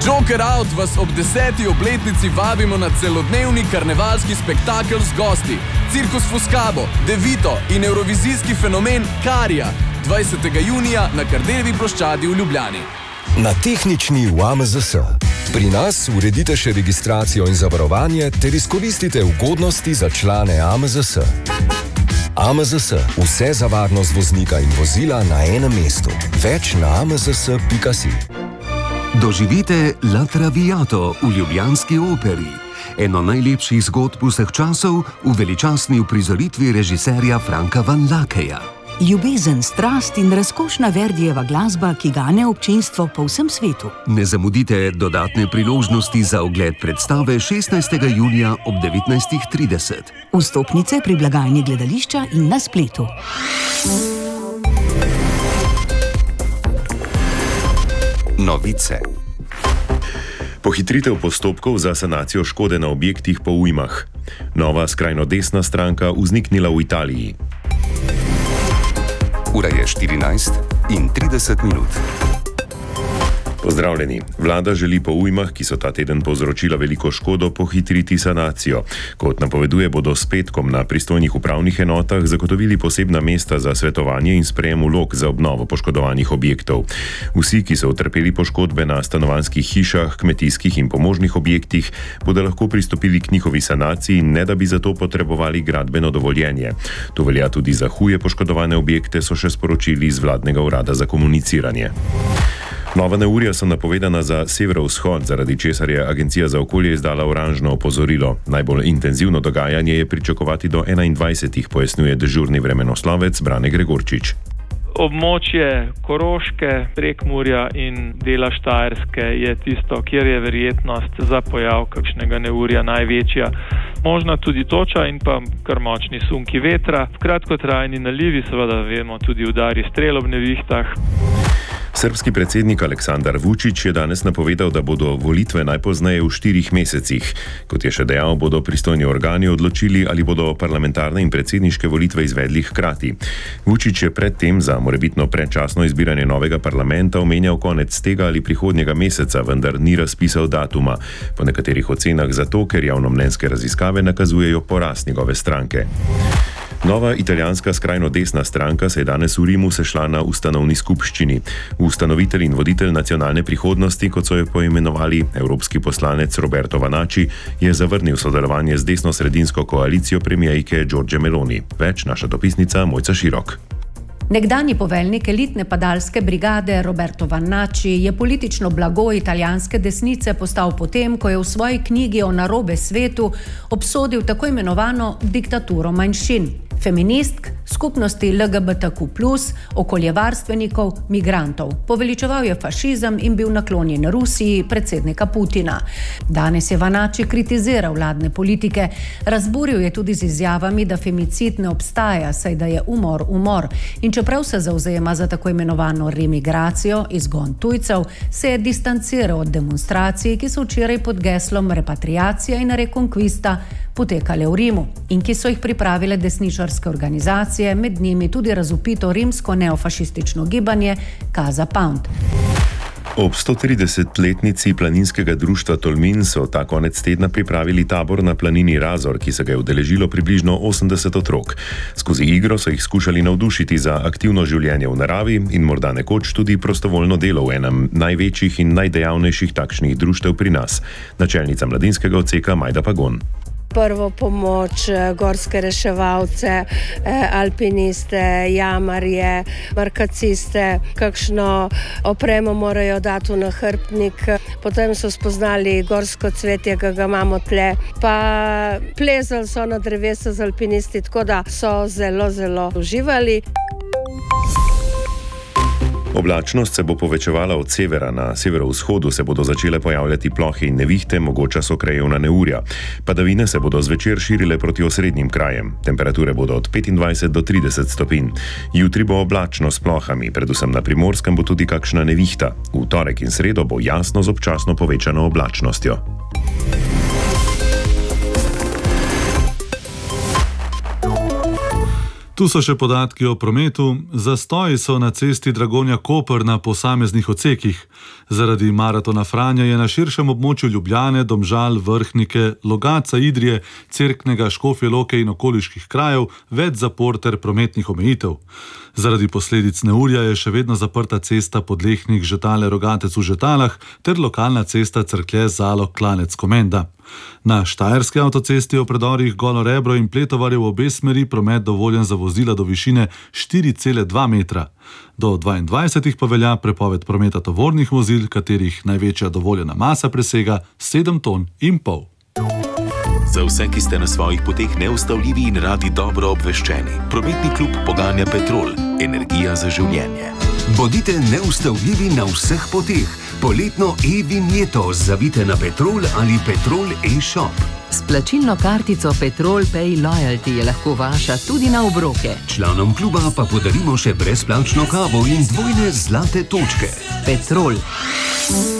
Joker Out vas ob 10. obletnici vabimo na celodnevni karnevalski spektakel z gosti. Cirkus Fuscabo, Devito in evrovizijski fenomen Karija 20. junija na Kardeljevi ploščadi v Ljubljani. Na tehnični v AMZS. Pri nas uredite še registracijo in zavarovanje ter izkoristite ugodnosti za člane AMZS. AMZS. Vse za varnost voznika in vozila na enem mestu. Več na amzs.si. Doživite La Traviato v ljubljanski operi. Eno najlepših zgodb vseh časov v veličastni uprizoritvi režiserja Franka Van Lakeja. Ljubezen, strast in razkošna Verdijeva glasba, ki gane občinstvo po vsem svetu. Ne zamudite dodatne priložnosti za ogled predstave 16. junija ob 19:30. Vstopnice pri blagajni gledališča in na spletu. Novice. Pohitritev postopkov za sanacijo škode na objektih po ujmah. Nova skrajno desna stranka vzniknila v Italiji. Ura je 14:30. Pozdravljeni. Vlada želi po ujmah, ki so ta teden povzročila veliko škodo, pohitriti sanacijo. Kot napoveduje, bodo s petkom na pristojnih upravnih enotah zagotovili posebna mesta za svetovanje in sprejem vlog za obnovo poškodovanih objektov. Vsi, ki so utrpeli poškodbe na stanovanjskih hišah, kmetijskih in pomožnih objektih, bodo lahko pristopili k njihovi sanaciji, ne da bi za to potrebovali gradbeno dovoljenje. To velja tudi za huje poškodovane objekte, so še sporočili iz vladnega urada za komuniciranje. Nova neurja so napovedana za severovzhod, zaradi česar je Agencija za okolje izdala oranžno opozorilo. Najbolj intenzivno dogajanje je pričakovati do 21, pojasnjuje dežurni vremenoslovec Brane Gregorčič. Območje Koroške, Prekmurja in dela Štajerske je tisto, kjer je verjetnost za pojav kakšnega neurja največja. Možna tudi toča in pa kar močni sunki vetra. V kratkotrajni nalivi seveda vemo tudi udari strel ob nevihtah. Srbski predsednik Aleksandar Vučić je danes napovedal, da bodo volitve najpozneje v 4 mesecih. Kot je še dejal, bodo pristojni organi odločili, ali bodo parlamentarne in predsedniške volitve izvedli hkrati. Vučić je predtem za morebitno predčasno izbiranje novega parlamenta omenjal konec tega ali prihodnjega meseca, vendar ni razpisal datuma. Po nekaterih ocenah zato, ker javnomnenjske raziskave nakazujejo porast njegove stranke. Nova italijanska skrajno desna stranka se je danes v Rimu sešla na ustanovni skupščini. Ustanovitelj in voditelj nacionalne prihodnosti, kot so jo poimenovali, evropski poslanec Roberto Vanacci, je zavrnil sodelovanje z desno-sredinsko koalicijo premijejke Giorgie Meloni. Več naša dopisnica Mojca Širok. Nekdanji poveljnik elitne padalske brigade Roberto Vanacci je politično blago italijanske desnice postal potem, ko je v svoji knjigi o narobe svetu obsodil tako imenovano diktaturo manjšin. Feministk, skupnosti LGBTQ+, okoljevarstvenikov, migrantov. Poveličeval je fašizem in bil naklonjen Rusiji predsednika Putina. Danes je Vanacci kritiziral vladne politike, razburil je tudi z izjavami, da femicid ne obstaja, saj da je umor. In čeprav se zavzema za tako imenovano remigracijo, izgon tujcev, se je distanciral od demonstracij, ki so včeraj pod geslom repatriacija in rekonkvista potekale v Rimu in ki so jih pripravile desničarske organizacije, med njimi tudi razvpito rimsko neofašistično gibanje Casa Pound. Ob 130-letnici planinskega društva Tolmin so ta konec tedna pripravili tabor na planini Razor, ki se ga je udeležilo približno 80 otrok. Skozi igro so jih skušali navdušiti za aktivno življenje v naravi in morda nekoč tudi prostovoljno delo v enem največjih in najdejavnejših takšnih društev pri nas. Načelnica mladinskega odseka Majda Pagon. Prvo pomoč, gorske reševalce, alpiniste, jamarje, markaciste, kakšno opremo morajo dati v nahrbtnik. Potem so spoznali gorsko cvetje, ki ga imamo tle, pa plezali so na drevesa z alpinisti, tako da so zelo uživali. Oblačnost se bo povečevala od severa. Na severovzhodu se bodo začele pojavljati plohe in nevihte, mogoča so krajevna neurja. Padavine se bodo zvečer širile proti osrednjim krajem. Temperature bodo od 25 do 30 stopinj. Jutri bo oblačno s plohami, predvsem na Primorskem bo tudi kakšna nevihta. V torek in sredo bo jasno z občasno povečano oblačnostjo. Tu so še podatki o prometu. Zastoji so na cesti Dragonja-Koper na posameznih odsekih. Zaradi maratona Franja je na širšem območju Ljubljane, Domžal, Vrhnike, Logatca, Idrije, Cerknega, Škofje Loke in okoliških krajev več zapor ter prometnih omejitev. Zaradi posledic neurja je še vedno zaprta cesta Podlehnik-Žetale-Rogatec v Žetalah ter lokalna cesta Crklje-Zalog-Klanec-Komenda. Na štajerski avtocesti v predorih Golo Rebro in Pletovarje v obe smeri promet dovoljen za vozila do višine 4,2 metra. Do 22 pa velja prepoved prometa tovornih vozil, katerih največja dovoljena masa presega 7,5 ton. Za vse, ki ste na svojih poteh neustavljivi in radi dobro obveščeni, prometni klub poganja Petrol, energija za življenje. Bodite neustavljivi na vseh poteh. Poletno e-vinjeto zavite na Petrol ali Petrol e-shop. S plačilno kartico Petrol Pay Loyalty je lahko vaša tudi na obroke. Članom kluba pa podarimo še brezplačno kavo in dvojne zlate točke. Petrol.